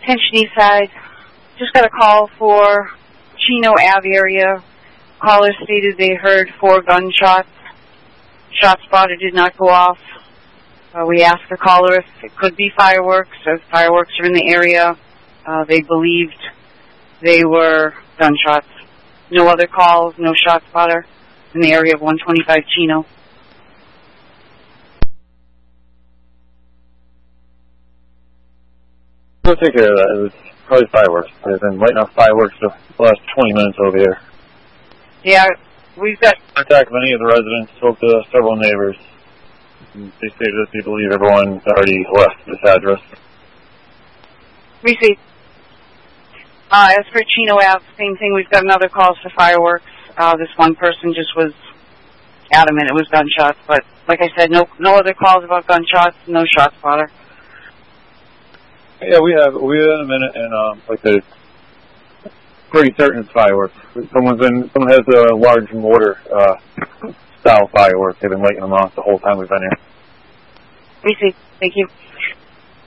Attention Eastside. Just got a call for Chino Ave area. Caller stated they heard 4 gunshots. Shot spotter did not go off. We asked the caller if it could be fireworks. If fireworks are in the area, they believed they were gunshots. No other calls, no shot spotter in the area of 125 Chino. We'll take care of that. It was probably fireworks. They've been lighting off fireworks for the last 20 minutes over here. Yeah, we've got... Contact many of the residents, spoke to several neighbors. They stated that they believe everyone's already left this address. Received. As for Chino Ave, same thing. We've got another call for fireworks. This one person just was adamant it was gunshots, but like I said, no other calls about gunshots, no shot spotter. Yeah, we have in a minute, and like I said, pretty certain it's fireworks. Someone has a large mortar style fireworks. They've been lighting them off the whole time we've been here. Received. Thank you.